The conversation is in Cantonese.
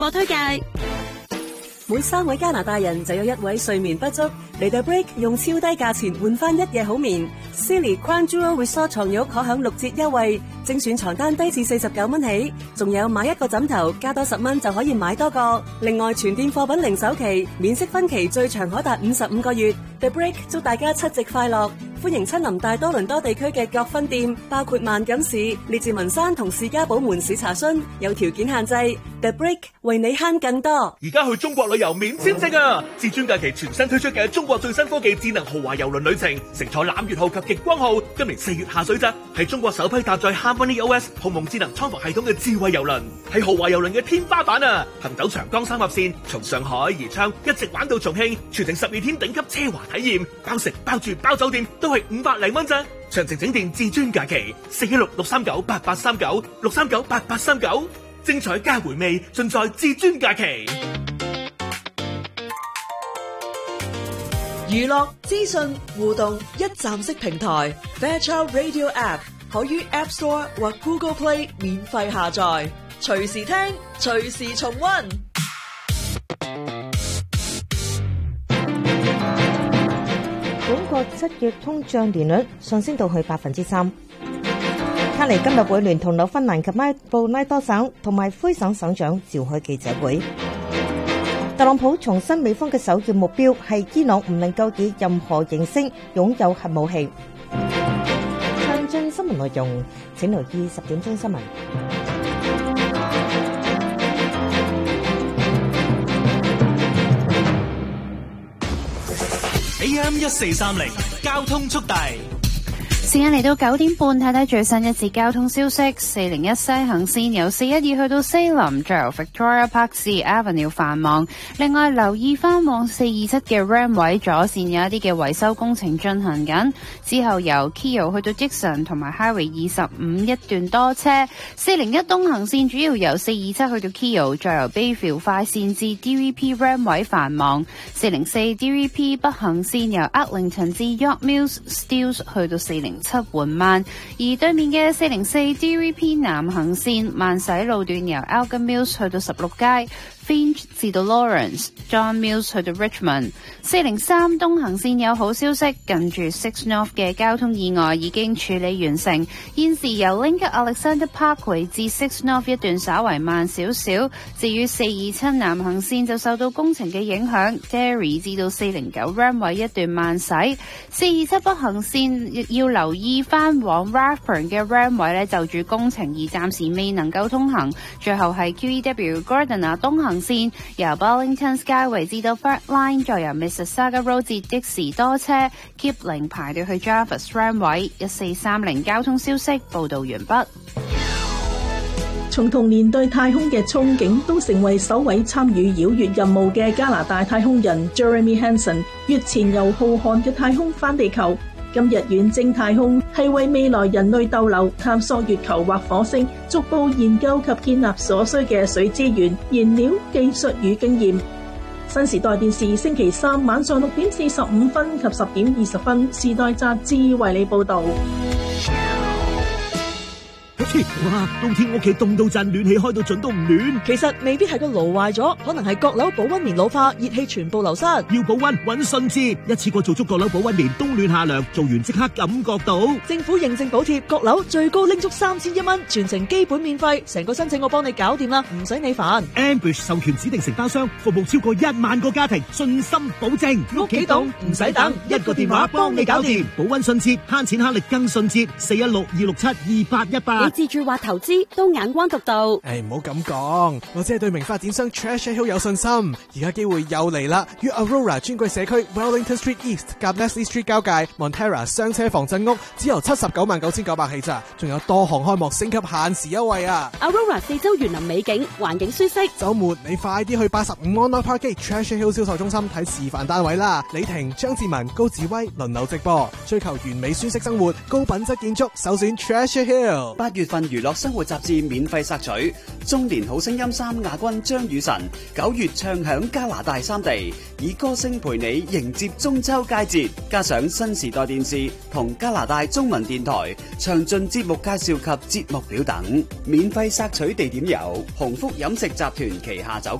播推介。 每3位加拿大人就有1位睡眠不足，嚟到 Break 用超低價錢換翻1夜好眠。Silly Crown Jewel Resort 床褥可享6折優惠，精選床單低至49蚊起，仲有買1個枕頭加多10蚊就可以買多個。另外全店貨品零首期，免息分期最長可達55個月。The Break 祝大家7夕快樂！歡迎親臨大多倫多地區嘅各分店，包括萬錦市、列治文山同士嘉堡門市查詢，有條件限制。The Break 為你慳更多。 而家去中國旅遊免簽證啊！至尊假期全新推出嘅中國最新科技智能豪華郵輪旅程，乘坐攬月號及極光號，今年4月下水咋，係中國首批搭載 HarmonyOS 鴻蒙智能倉房系統嘅智慧郵輪，係豪華郵輪嘅天花板啊！行走長江3號線，從上海宜昌一直玩到重慶，全程12天頂級奢華體驗，包食包住包酒店都係500零蚊咋。詳情請電至尊假期416-639-8839 639-8839，精彩加回味盡在至尊假期。 娛樂資訊互動一站式平台 Fairchild Radio App 可於 App Store 或 Google Play 免費下載，隨時聽，隨時重溫。 本國7月通脹年率上升到去 3%。卡尼今日會聯同紐芬蘭及拉布拉多省同埋魁省省長召開記者會。特朗普重申美方嘅首要目標係伊朗唔能夠以任何形式擁有核武器。詳盡新聞內容，請留意10點鐘新聞。 AM1430交通速遞。 時間嚟到9點半，睇睇最新一節交通消息。401西行線由412去到西林，再由 Victoria Park 至 Avenue 繁忙。另外留意翻往427嘅 Ram 位左線有一啲嘅維修工程進行緊。之後由 Keele 去到 Dixon 同埋 Highway 25一段多車。401東行線主要由427去到 Keele， 再由 Bayview 快線至 DVP Ram 位繁忙。404 DVP 北行線由 Eglinton 至 York Mills Steeles 去到407緩慢，而對面嘅404 DVP 南行線慢駛路段由 Elgin Mills 去到16街。Finch 至到 Lawrence、John Mills 去到 Richmond。403東行線有好消息，近住 Six North 嘅交通意外已經處理完成，現時由 Link Alexander Parkway 至 Six North 一段稍為慢少少。至於427南行線就受到工程嘅影響 ，Derry 至到409 Ramway 一段慢駛。427北行線要留意翻往 Rathburn 嘅 Ramway 呢就住工程而暫時未能夠通行。最後係 QEW Gardiner 東行線由 Burlington Skyway 至到 Fair Line， 再由 Mississauga Road 至的士多車 ，Kipling 排隊去 Jarvis Ramway。1430交通消息報道完畢。 從童年對太空嘅憧憬，都成為首位參與繞月任務嘅加拿大太空人 Jeremy Hansen， 月前由浩瀚嘅太空返地球。今日遠征太空係為未來人類逗留、探索月球或火星，逐步研究及建立所需嘅水資源、燃料、技術與經驗。新時代電視星期三晚上6點45分及10點20分，時代雜誌為你報道。 哇！冬天屋企凍到震，暖氣開到盡都唔暖。 其實未必係個爐壞咗，可能係閣樓保溫棉老化，熱氣全部流失。 要保溫搵順治，一次過做足閣樓保溫棉，冬暖夏涼，做完即刻感覺到。 政府認證補貼，閣樓最高拎足3100蚊，全程基本免費，成個申請我幫你搞掂啦，唔使你煩。 Ambush 授權指定承包商，服務超過1萬個家庭，信心保證。 屋企凍唔使等， 一個電話幫你搞掂，保溫順治，慳錢慳力更順治。416-267-2818。 自住或投資都眼光獨到。 唔好咁講，我只係對名發展商 Treasure Hill 有信心。而家機會又嚟啦，於 Aurora 專櫃社區 Wellington Street East 夾 Leslie Street 交界 Montera 雙車房鎮屋，只由799900起咋，仲有多項開幕升級限時優惠啊 Aurora 四周園林美景，環境舒適。 週末你快啲去85 Monmouth Park Treasure Hill 銷售中心睇示範單位啦！李婷、張志文、高志威輪流直播，追求完美舒適生活、高品質建築，首選 Treasure Hill。 8月份娛樂生活雜誌免費索取。中年好聲音3亞軍張雨晨9月唱響加拿大3地，以歌聲陪你迎接中秋佳節，加上新時代電視同加拿大中文電台詳盡節目介紹及節目表等。免費索取地點有鴻福飲食集團旗下酒